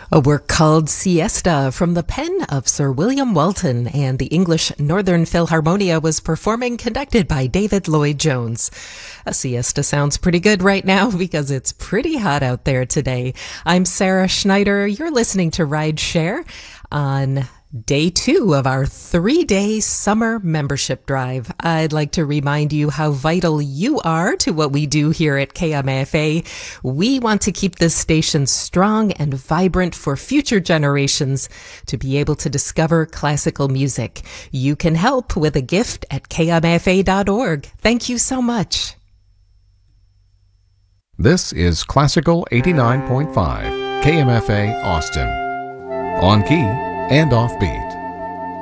A work called Siesta from the pen of Sir William Walton and the English Northern Philharmonia was performed and conducted by David Lloyd Jones. A siesta sounds pretty good right now because it's pretty hot out there today. I'm Sarah Schneider. You're listening to Ride Share on Day 2 of our 3-day summer membership drive. I'd like to remind you how vital you are to what we do here at KMFA. We want to keep this station strong and vibrant for future generations to be able to discover classical music. You can help with a gift at kmfa.org. Thank you so much. This is Classical 89.5, KMFA Austin. On key and offbeat.